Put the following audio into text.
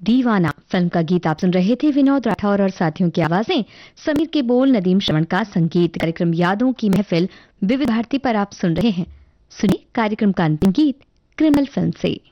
दीवाना फिल्म का गीत आप सुन रहे थे। विनोद राठौर और साथियों की आवाजें, समीर के बोल, नदीम श्रवण का संगीत। कार्यक्रम यादों की महफिल विविध भारती पर आप सुन रहे हैं। सुनिए कार्यक्रम का अंतिम गीत क्रिमिनल फिल्म से।